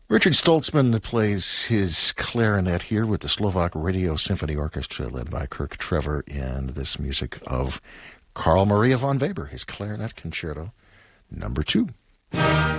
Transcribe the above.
Richard Stoltzman plays his clarinet here with the Slovak Radio Symphony Orchestra led by Kirk Trevor, and this music of Carl Maria von Weber, his Clarinet Concerto No. 2.